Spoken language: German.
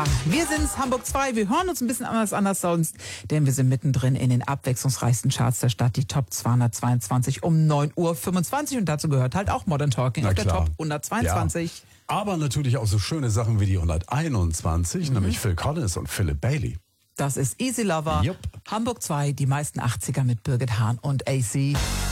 Wir sind's, Hamburg 2. Wir hören uns ein bisschen anders sonst, denn wir sind mittendrin in den abwechslungsreichsten Charts der Stadt, die Top 222 um 9:25 Uhr. Und dazu gehört halt auch Modern Talking auf der Top 122. Ja. Aber natürlich auch so schöne Sachen wie die 121, nämlich Phil Collins und Philip Bailey. Das ist Easy Lover. Jupp. Hamburg 2, die meisten 80er mit Birgit Hahn und AC.